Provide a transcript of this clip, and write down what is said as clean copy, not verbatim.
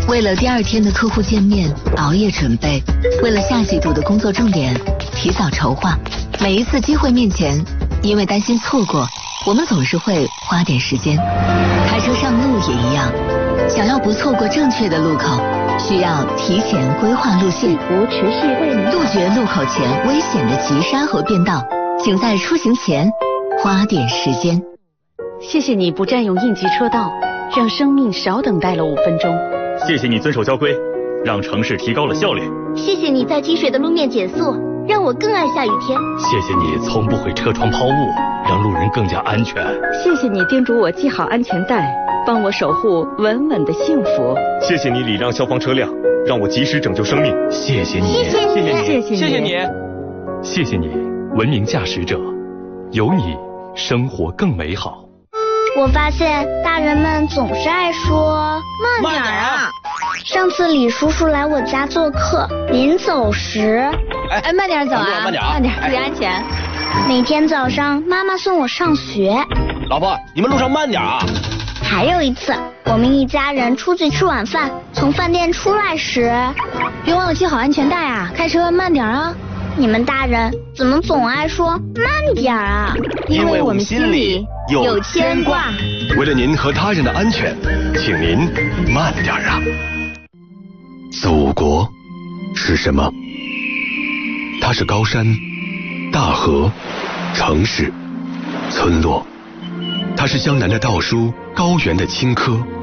为了第2天的客户见面熬夜准备，为了下季度的工作重点提早筹划。每一次机会面前，因为担心错过，我们总是会花点时间。开车上路也一样，想要不错过正确的路口，需要提前规划路线，杜绝路口前危险的急刹和变道。请在出行前花点时间。 谢谢你不占用应急车道，让生命少等待了5分钟。 谢谢你遵守交规，让城市提高了效率。 谢谢你在积水的路面减速，让我更爱下雨天。 谢谢你从不会车窗抛物，让路人更加安全。 谢谢你叮嘱我系好安全带，帮我守护稳稳的幸福。 谢谢你礼让消防车辆，让我及时拯救生命。 谢谢你， 谢谢你， 谢谢你， 谢谢你， 谢谢你，文明驾驶者，有你，生活更美好。 我发现大人们总是爱说慢点啊！ 上次李叔叔来我家做客，临走时， 慢点走啊， 慢点， 注意安全。 每天早上妈妈送我上学。 老婆，你们路上慢点啊！ 还有一次，我们一家人出去吃晚饭，从饭店出来时， 别忘了系好安全带啊，开车慢点啊。 你们大人怎么总爱说慢点啊？ 因为我们心里有牵挂。 为了您和他人的安全，请您慢点啊。祖国是什么？它是高山、大河、城市、村落。它是江南的稻书，高原的青稞，